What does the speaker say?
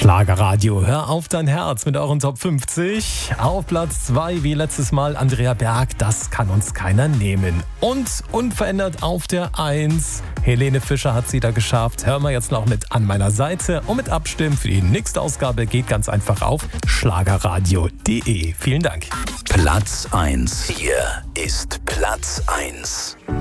Schlagerradio, hör auf dein Herz mit euren Top 50. Auf Platz 2 wie letztes Mal Andrea Berg, das kann uns keiner nehmen. Und unverändert auf der 1, Helene Fischer hat sie da geschafft. Hören wir jetzt noch mit An meiner Seite und mit Abstimmen für die nächste Ausgabe geht ganz einfach auf schlagerradio.de. Vielen Dank. Platz 1. Hier ist Platz 1.